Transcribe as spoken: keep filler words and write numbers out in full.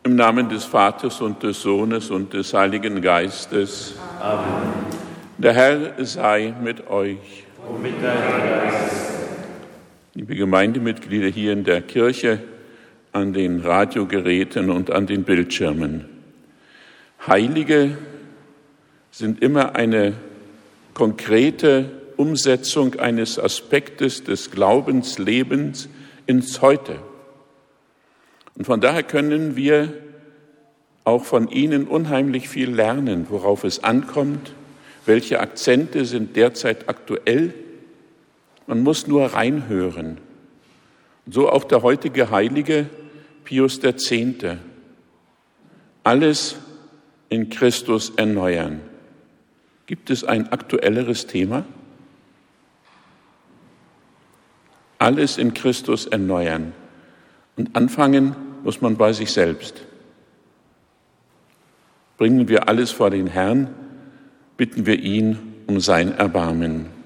Im Namen des Vaters und des Sohnes und des Heiligen Geistes. Amen. Der Herr sei mit euch. Und mit deinem Geist. Liebe Gemeindemitglieder hier in der Kirche, an den Radiogeräten und an den Bildschirmen. Heilige sind immer eine konkrete Umsetzung eines Aspektes des Glaubenslebens ins Heute. Und von daher können wir auch von ihnen unheimlich viel lernen, worauf es ankommt, welche Akzente sind derzeit aktuell. Man muss nur reinhören. So auch der heutige Heilige Pius der Zehnte. Alles in Christus erneuern. Gibt es ein aktuelleres Thema? Alles in Christus erneuern. Und anfangen muss man bei sich selbst. Bringen wir alles vor den Herrn, bitten wir ihn um sein Erbarmen.